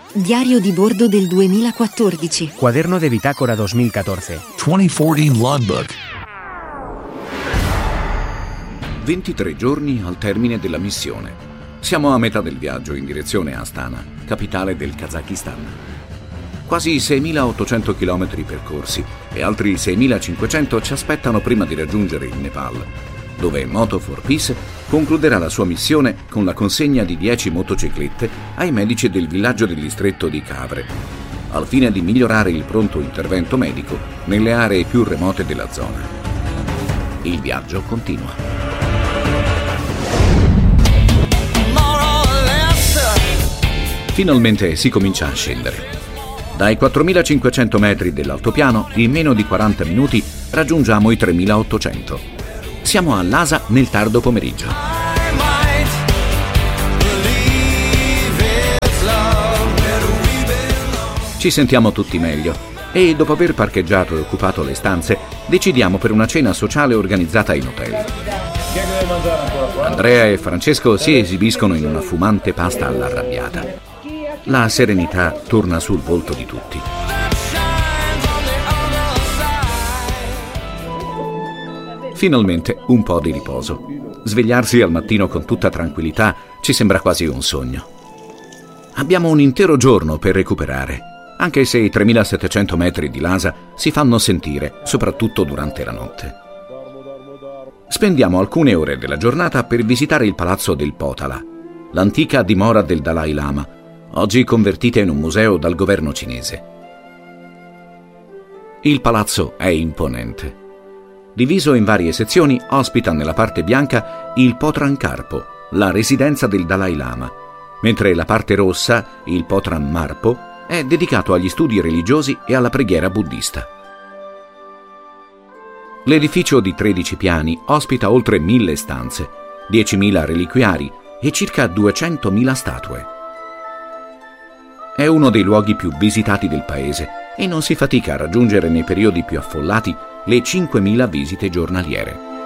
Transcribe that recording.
Diario di bordo del 2014. Cuaderno de bitácora 2014. 2014 Logbook. 23 giorni al termine della missione. Siamo a metà del viaggio in direzione Astana, capitale del Kazakistan. Quasi 6.800 chilometri percorsi e altri 6.500 ci aspettano prima di raggiungere il Nepal, dove Moto4Peace concluderà la sua missione con la consegna di 10 motociclette ai medici del villaggio del distretto di Kavre, al fine di migliorare il pronto intervento medico nelle aree più remote della zona. Il viaggio continua. Finalmente si comincia a scendere. Dai 4.500 metri dell'altopiano, in meno di 40 minuti, raggiungiamo i 3.800. Siamo a Lhasa nel tardo pomeriggio. Ci sentiamo tutti meglio e, dopo aver parcheggiato e occupato le stanze, decidiamo per una cena sociale organizzata in hotel. Andrea e Francesco si esibiscono in una fumante pasta all'arrabbiata. La serenità torna sul volto di tutti. Finalmente un po' di riposo. Svegliarsi al mattino con tutta tranquillità ci sembra quasi un sogno. Abbiamo un intero giorno per recuperare, anche se i 3.700 metri di Lhasa si fanno sentire, soprattutto durante la notte. Spendiamo alcune ore della giornata per visitare il palazzo del Potala, l'antica dimora del Dalai Lama, oggi convertita in un museo dal governo cinese. Il palazzo è imponente. Diviso in varie sezioni, ospita nella parte bianca il Potran Karpo, la residenza del Dalai Lama, mentre la parte rossa, il Potran Marpo, è dedicato agli studi religiosi e alla preghiera buddista. L'edificio di 13 piani ospita oltre 1.000 stanze, 10.000 reliquiari e circa 200.000 statue. È uno dei luoghi più visitati del paese e non si fatica a raggiungere nei periodi più affollati le 5.000 visite giornaliere.